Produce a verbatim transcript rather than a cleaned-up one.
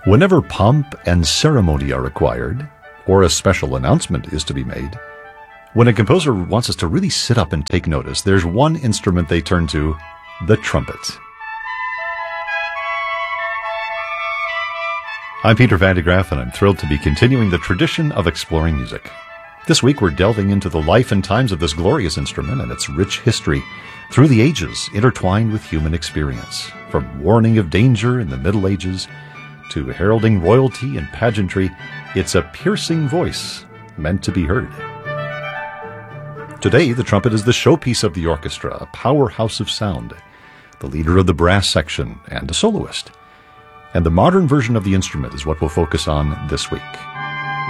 Whenever pomp and ceremony are required, or a special announcement is to be made, when a composer wants us to really sit up and take notice, there's one instrument they turn to, the trumpet. I'm Peter Van de Graaff, and I'm thrilled to be continuing the tradition of exploring music. This week we're delving into the life and times of this glorious instrument and its rich history through the ages intertwined with human experience, from warning of danger in the Middle Ages to heralding royalty and pageantry. It's a piercing voice meant to be heard. Today, the trumpet is the showpiece of the orchestra, a powerhouse of sound, the leader of the brass section, and a soloist. And the modern version of the instrument is what we'll focus on this week.